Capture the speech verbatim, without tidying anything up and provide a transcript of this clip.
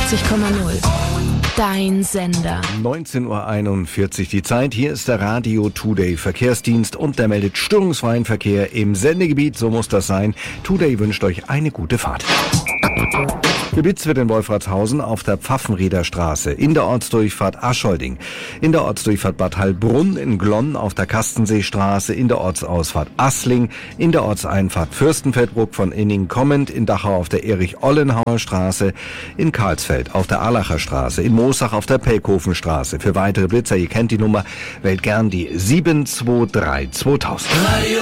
einundachtzig Komma null. Dein Sender. neunzehn Uhr einundvierzig die Zeit. Hier ist der Radio Today Verkehrsdienst und der meldet störungsfreien Verkehr im Sendegebiet. So muss das sein. Today wünscht euch eine gute Fahrt. Geblitzt wird in Wolfratshausen auf der Pfaffenrieder Straße, in der Ortsdurchfahrt Aschholding, in der Ortsdurchfahrt Bad Heilbrunn, in Glonn auf der Kastenseestraße, in der Ortsausfahrt Assling, in der Ortseinfahrt Fürstenfeldbruck von Inning kommend, in Dachau auf der Erich-Ollenhauer Straße, in Karlsfeld auf der Erlacher Straße, in Moosach auf der Pelkhofenstraße. Für weitere Blitzer, ihr kennt die Nummer, wählt gern die sieben zwei drei zweitausend.